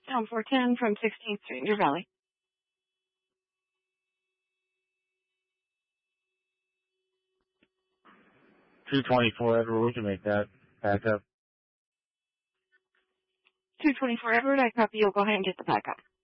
Town 410 from 16th Street, Deer Valley. 224 Edward, we can make that backup. 224 Edward, I copy. You'll go ahead and get the backup.